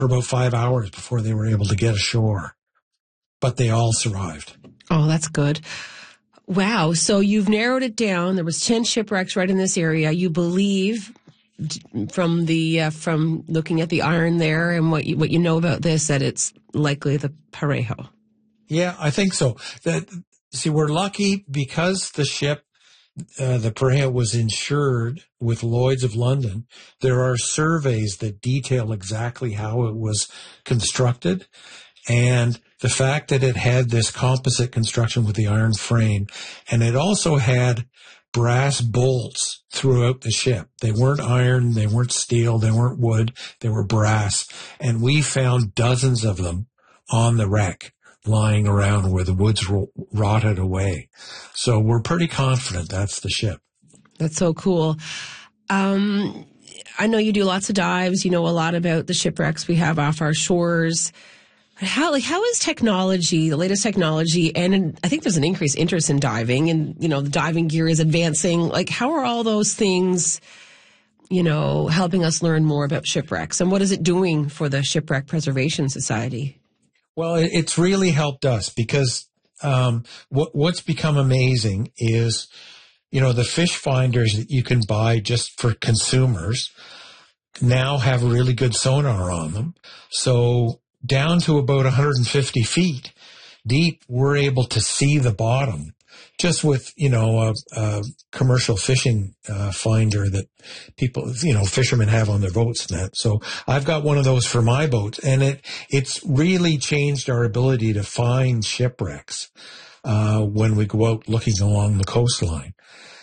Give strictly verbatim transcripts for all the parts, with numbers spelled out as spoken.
for about five hours before they were able to get ashore. But they all survived. Oh, that's good. Wow. So you've narrowed it down. There was ten shipwrecks right in this area. You believe from the uh, from looking at the iron there and what you, what you know about this that it's likely the Parejo. Yeah, I think so. That see, we're lucky because the ship, uh, the Parejo, was insured with Lloyd's of London. There are surveys that detail exactly how it was constructed, and the fact that it had this composite construction with the iron frame, and it also had brass bolts throughout the ship. They weren't iron, they weren't steel, they weren't wood, they were brass. And we found dozens of them on the wreck, lying around where the woods ro- rotted away. So we're pretty confident that's the ship. That's so cool. Um, I know you do lots of dives. You know a lot about the shipwrecks we have off our shores. How like how is technology, the latest technology, and I think there's an increased interest in diving, and you know the diving gear is advancing. Like, how are all those things, you know, helping us learn more about shipwrecks, and what is it doing for the Shipwreck Preservation Society? Well, it's really helped us because um, what, what's become amazing is, you know, the fish finders that you can buy just for consumers now have really good sonar on them. So down to about one hundred fifty feet deep, we're able to see the bottom just with, you know, a, a commercial fishing uh, finder that people, you know, fishermen have on their boats and that. So I've got one of those for my boat, and it it's really changed our ability to find shipwrecks uh, when we go out looking along the coastline.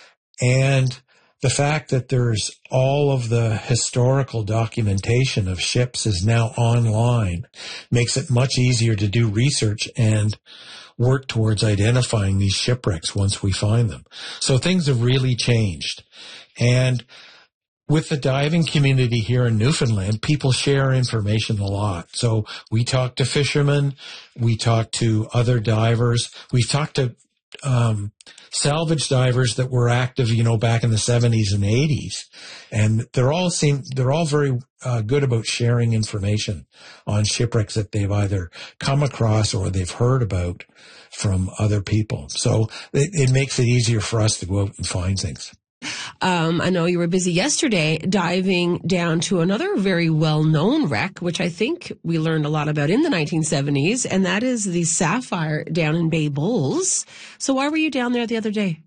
And the fact that there's all of the historical documentation of ships is now online makes it much easier to do research and work towards identifying these shipwrecks once we find them. So things have really changed. And with the diving community here in Newfoundland, people share information a lot. So we talk to fishermen, we talk to other divers, we've talked to um salvage divers that were active, you know, back in the seventies and eighties. And they're all seem, they're all very uh, good about sharing information on shipwrecks that they've either come across or they've heard about from other people. So it, it makes it easier for us to go out and find things. Um, I know you were busy yesterday diving down to another very well-known wreck, which I think we learned a lot about in the nineteen seventies, and that is the Sapphire down in Bay Bulls. So why were you down there the other day?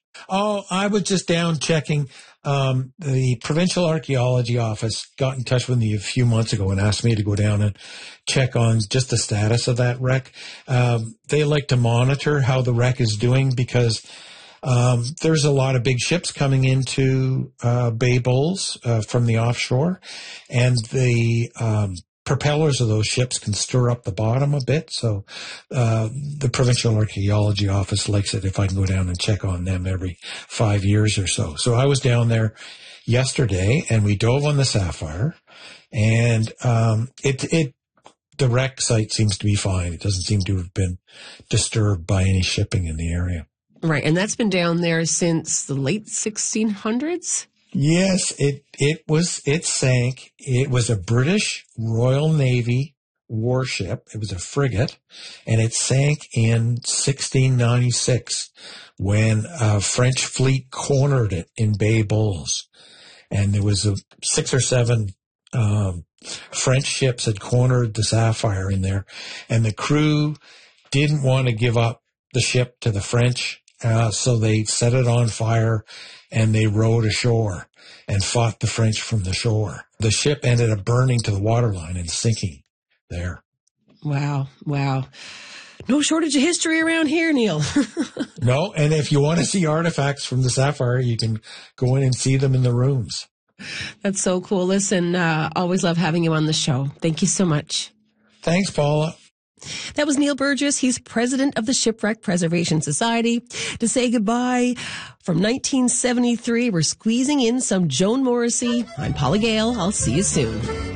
Oh, I was just down checking. Um, the Provincial Archaeology Office got in touch with me a few months ago and asked me to go down and check on just the status of that wreck. Um, they like to monitor how the wreck is doing because Um, there's a lot of big ships coming into uh, Bay Bulls uh, from the offshore, and the um, propellers of those ships can stir up the bottom a bit. So uh, the Provincial Archaeology Office likes it if I can go down and check on them every five years or so. So I was down there yesterday, and we dove on the Sapphire, and um, it it the wreck site seems to be fine. It doesn't seem to have been disturbed by any shipping in the area. Right, and that's been down there since the late sixteen hundreds? Yes, it, it was, it sank. It was a British Royal Navy warship. It was a frigate, and it sank in sixteen ninety-six when a French fleet cornered it in Bay Bulls. And there was a six or seven um, French ships had cornered the Sapphire in there, and the crew didn't want to give up the ship to the French. Uh, so they set it on fire and they rowed ashore and fought the French from the shore. The ship ended up burning to the waterline and sinking there. Wow. Wow. No shortage of history around here, Neil. No. And if you want to see artifacts from the Sapphire, you can go in and see them in the rooms. That's so cool. Listen, uh, always love having you on the show. Thank you so much. Thanks, Paula. That was Neil Burgess. He's president of the Shipwreck Preservation Society. To say goodbye from nineteen seventy-three, we're squeezing in some Joan Morrissey. I'm Paula Gale. I'll see you soon.